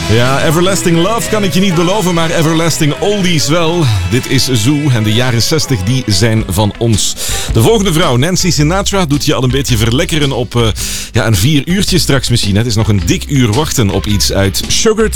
Ja, Everlasting Love kan ik je niet beloven, maar Everlasting Oldies wel. Dit is Zoo en de jaren 60 die zijn van ons. De volgende vrouw, Nancy Sinatra, doet je al een beetje verlekkeren op een 4 uurtje straks misschien. Het is nog een dik uur wachten op iets uit Sugar